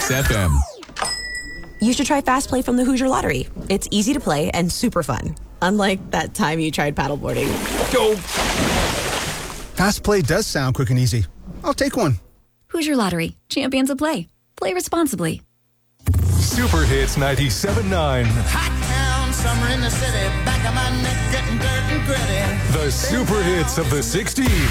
Mix FM. You should try Fast Play from the Hoosier Lottery. It's easy to play and super fun. Unlike that time you tried paddleboarding. Go! Fast Play does sound quick and easy. I'll take one. Hoosier Lottery. Champions of play. Play responsibly. Super Hits 97.9. Hot town, summer in the city, back of my neck getting dirt and gritty. The super hits of the 60s.